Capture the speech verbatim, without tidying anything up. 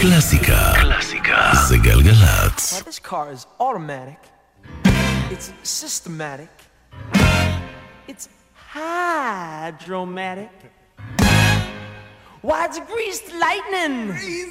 קלאסיקה. קלאסיקה. זה גלגלצ. Now this car is automatic. It's systematic. It's hydromatic. Why, it's greased lightning.